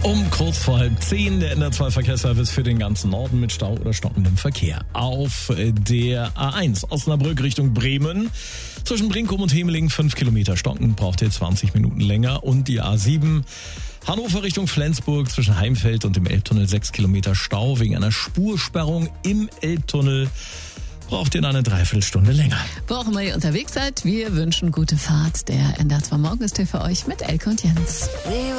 Um kurz vor 9:30 der NDR2-Verkehrsservice für den ganzen Norden mit Stau oder stockendem Verkehr. Auf der A1 Osnabrück Richtung Bremen. Zwischen Brinkum und Hemeling 5 Kilometer stocken, braucht ihr 20 Minuten länger. Und die A7 Hannover Richtung Flensburg zwischen Heimfeld und dem Elbtunnel 6 Kilometer Stau wegen einer Spursperrung im Elbtunnel. Braucht ihr dann eine Dreiviertelstunde länger. Wo auch immer ihr unterwegs seid, wir wünschen gute Fahrt. Der NDR2 Morgen ist hier für euch mit Elke und Jens.